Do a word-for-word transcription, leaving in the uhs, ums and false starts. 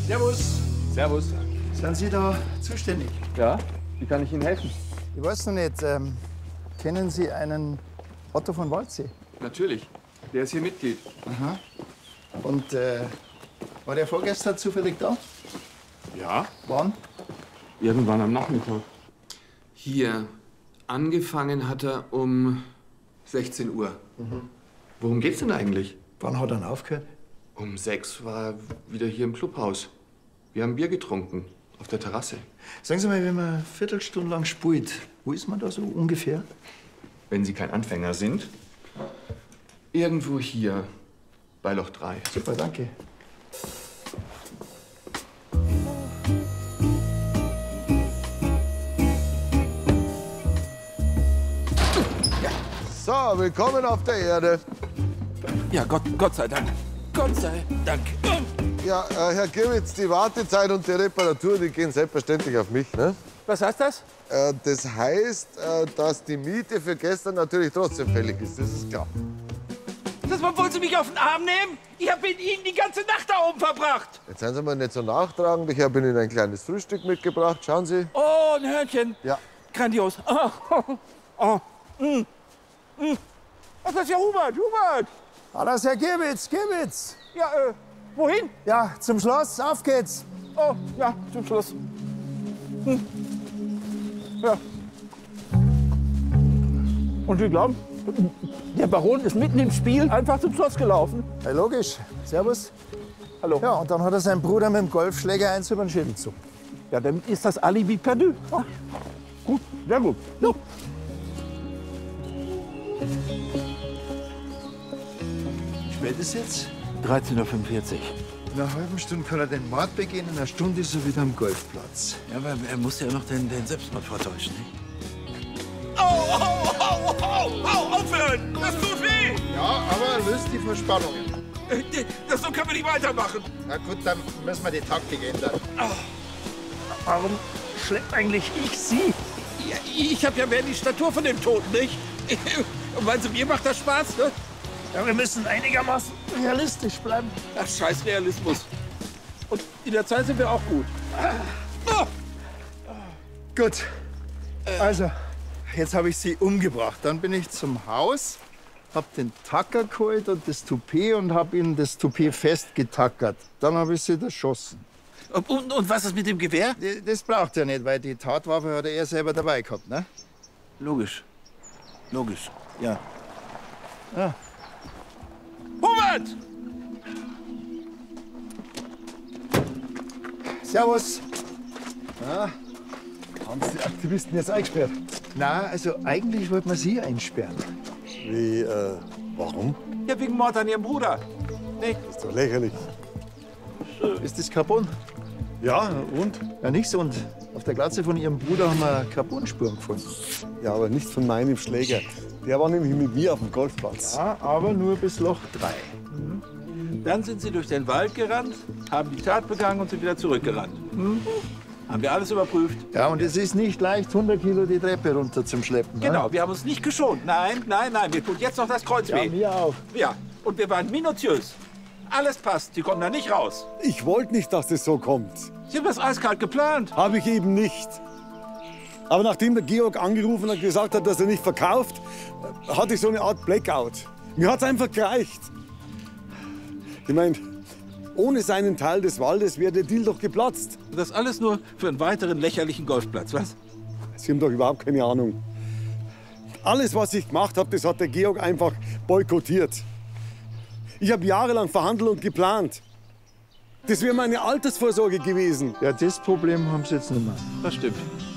Servus. Servus. Sind Sie da zuständig? Ja, wie kann ich Ihnen helfen? Ich weiß noch nicht. Ähm, kennen Sie einen Otto von Waldsee? Natürlich. Der ist hier Mitglied. Aha. Und äh, war der vorgestern zufällig da? Ja. Wann? Irgendwann am Nachmittag. Hier. Angefangen hat er um sechzehn Uhr. Mhm. Worum geht's denn eigentlich? Wann hat er denn aufgehört? Um sechs war er wieder hier im Clubhaus. Wir haben Bier getrunken. Auf der Terrasse. Sagen Sie mal, wenn man eine Viertelstunde lang spielt, wo ist man da so ungefähr? Wenn Sie kein Anfänger sind, irgendwo hier bei Loch drei. Super, danke. So, willkommen auf der Erde. Ja, Gott, Gott sei Dank. Gott sei Dank. Ja, äh, Herr Giewitz, die Wartezeit und die Reparatur, die gehen selbstverständlich auf mich. Ne? Was heißt das? Äh, das heißt, äh, dass die Miete für gestern natürlich trotzdem fällig ist. Das ist klar. Das wollen Sie mich auf den Arm nehmen? Ich habe mit Ihnen die ganze Nacht da oben verbracht. Jetzt seien Sie mal nicht so nachtragend. Ich habe Ihnen ein kleines Frühstück mitgebracht. Schauen Sie. Oh, ein Hörnchen. Ja. Grandios. Oh, oh, oh. Mm, mm. Das ist ja Hubert, Hubert. Ah, das ist Herr Giewitz, Giewitz. Ja, äh, wohin? Ja, zum Schloss, auf geht's. Oh, ja, zum Schluss. Hm. Ja. Und Sie glauben, der Baron ist mitten im Spiel einfach zum Schloss gelaufen? Ja, logisch. Servus. Hallo. Ja, und dann hat er seinen Bruder mit dem Golfschläger eins über den Schädel gezogen. Ja, damit ist das Alibi perdu. Oh. Gut, sehr gut. Ja. Wie spät ist jetzt? dreizehn Uhr fünfundvierzig. In einer halben Stunde kann er den Mord begehen, in einer Stunde ist er wieder am Golfplatz. Ja, aber er muss ja noch den, den Selbstmord vortäuschen, nicht? Au, au, au, au, au, aufhören! Das tut weh! Ja, aber löst die Verspannungen. Das so können wir nicht weitermachen. Na gut, dann müssen wir die Taktik ändern. Warum schleppt eigentlich ich Sie? Ja, ich habe ja mehr die Statur von dem Toten, nicht? Und meinen Sie, mir macht das Spaß, ne? Ja, wir müssen einigermaßen realistisch bleiben. Ach, scheiß Realismus. Und in der Zeit sind wir auch gut. Oh. Gut. Also, jetzt habe ich sie umgebracht. Dann bin ich zum Haus, habe den Tacker geholt und das Toupet und habe ihnen das Toupet festgetackert. Dann habe ich sie erschossen. Und, und was ist mit dem Gewehr? Das braucht er nicht, weil die Tatwaffe hat er selber dabei gehabt, ne? Logisch. Logisch, ja. Ja. Hubert! Servus. Ah, haben Sie die Aktivisten jetzt eingesperrt? Na, also eigentlich wollte man sie einsperren. Wie, äh, warum? Ja, wegen Mord an Ihrem Bruder. Nee. Das ist doch lächerlich. Ist das Carbon? Ja, und? Ja, nichts. Und auf der Glatze von Ihrem Bruder haben wir Carbonspuren gefunden. Ja, aber nicht von meinem Schläger. Der war nämlich mit mir auf dem Golfplatz. Ja, aber nur bis Loch drei. Dann sind Sie durch den Wald gerannt, haben die Tat begangen und sind wieder zurückgerannt. Hm? Haben wir alles überprüft? Ja, und es ist nicht leicht, hundert Kilo die Treppe runter zum Schleppen. Genau, Ne? wir haben uns nicht geschont. Nein, nein, nein, mir tut jetzt noch das Kreuz Ja, weh. mir auch. Ja, und wir waren minutiös. Alles passt, Sie kommen da nicht raus. Ich wollte nicht, dass das so kommt. Sie haben das eiskalt geplant. Habe ich eben nicht. Aber nachdem der Georg angerufen und gesagt hat, dass er nicht verkauft, hatte ich so eine Art Blackout. Mir hat es einfach gereicht. Ich meine, ohne seinen Teil des Waldes wäre der Deal doch geplatzt. Und das alles nur für einen weiteren lächerlichen Golfplatz, was? Sie haben doch überhaupt keine Ahnung. Alles, was ich gemacht habe, das hat der Georg einfach boykottiert. Ich habe jahrelang verhandelt und geplant. Das wäre meine Altersvorsorge gewesen. Ja, das Problem haben sie jetzt nicht mehr. Das stimmt.